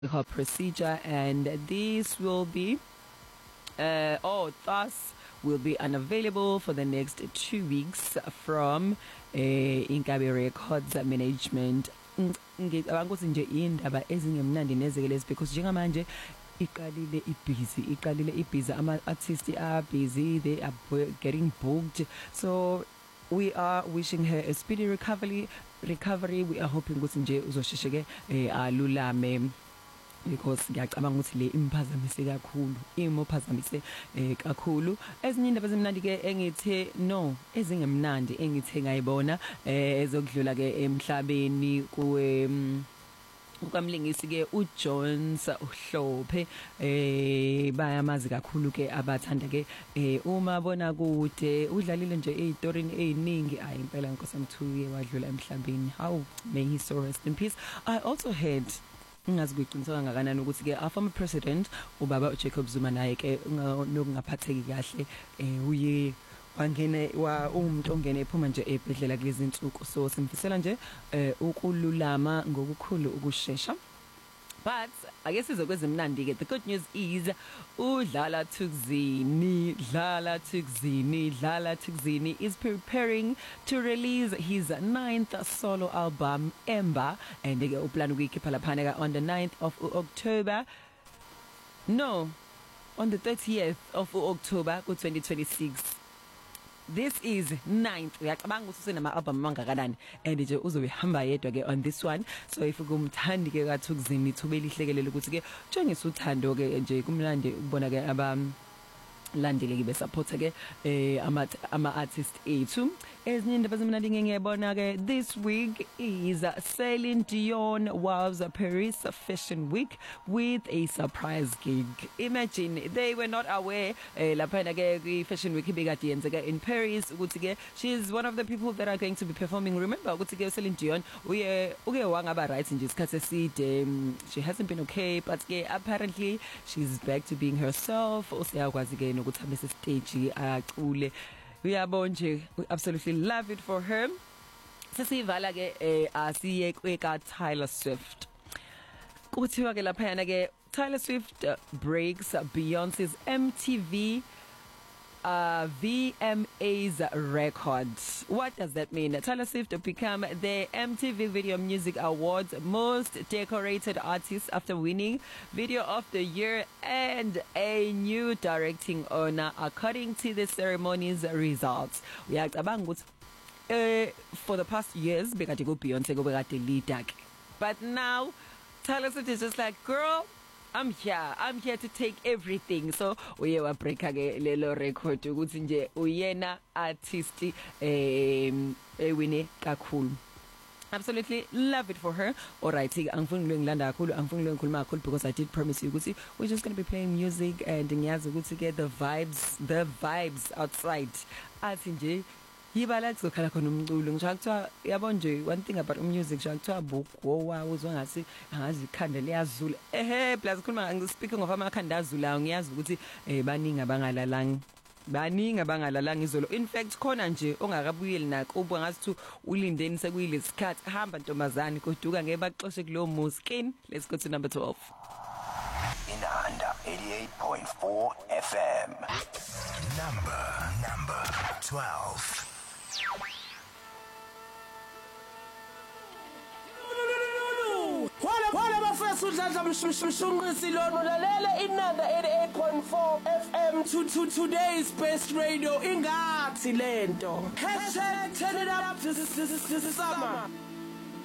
her procedure, and this will be thus will be unavailable for the next 2 weeks from Inkabi Records management. Ngicabanga ukuthi nje indaba ezingemnandi nezekelezi because njengamanje iqalile ibhizi ama artists are busy, they are getting booked, so we are wishing her a speedy recovery. We are hoping ukuthi nje uzoshesheke alulame because ngiyacabanga ukuthi le imphazamise kakhulu imophazamise kakhulu. Ezinye indaba ezimnandi ke engithe no ezingemnandi engithe ngayibona ezokudlula ke emhlabeni ukamlingisi ke uJones uHlophe bayamazi kakhulu ke abathanda ke uma bona kude udlalile nje ezitorini eziningi impela inkosi yamthuke wadlula emhlabeni. How may he so rest in peace. I also heard ngazi kuyiqiniseka kangakanani ukuthi ke former president ubaba uJacob Zuma naye ke nokungaphatheki kahle uye wangene umuntu ongene ephuma nje ebhedlela kulezi insuku, so simfisela nje ukululama ngokukhulu ukusheshsha. But I guess izokwezimnandi ke. The good news is Dlala Thukzini is preparing to release his 9th solo album Ember, and ke uplan ukuyikhipha laphana on the 9th of October. No, on the 30th of October 2026. This is 9th. Uyacabanga ukuthi usenama album mangakanani and nje uzohamba yedwa ke on this one. So if kumthandi ke kaThukzini thubeli hlekelele ukuthi ke tshengisa uthando ke nje kumlande ukubona ke landele ke besupport ke ama artist ethu. Ezinye indaba ezimnandi ngiyebona ke this week is Celine Dion was Paris Fashion Week with a surprise gig. Imagine they were not aware lapha ke Fashion Week ibekade yenzeka in Paris ukuthi ke she is one of the people that are going to be performing. Remember ukuthi ke Celine Dion uke wangaba right nje isikhathi eside, she hasn't been okay, but ke apparently she's back to being herself. Usiyakwazi ke ukuthi hambe stage acule. We absolutely love it for her. Sesivala ke asiye kweka Taylor Swift. Kuthiwa ke lapha ke Taylor Swift breaks Beyonce's MTV VMA's record. What does that mean? Taylor Swift became the MTV Video Music Awards most decorated artist after winning Video of the Year and a new directing honor according to the ceremony's results. Uyacabanga ukuthi for the past years bekade ku Beyonce bekade leader, but now Taylor Swift is just like, girl, I'm here to take everything. So uye wa break ke lelo record ukuthi nje uyena artist wine kakhulu. Absolutely love it for her. Alright, angifuni ngilanda kakhulu, angifuni ngikhuluma kakhulu because I did promise you ukuthi we're just going to be playing music and ngiyazi ukuthi ke the vibes outside athi nje yibala kuzokhala khona umculo. Ngisho kuthiwa yabona nje one thing about music, ngisho kuthiwa bukwa uzwa ngathi angazi ikhanda liyazula plus khuluma speaking of amakhanda azula ngiyazi ukuthi baningi abangalalanga izolo. In fact khona nje ongakabuyeli nakubo ngathi ulindeni sekuyilesikhathi hamba ntombazane koduka ngeke baxoxe kulo muskin. Let's go to number 12. Inanda 88.4 FM. Number 12. Wala bafethu udladla mshunqisi lono lalela Inanda 88.4 FM to today's best radio. Ingathi lento #turn it up this is summer.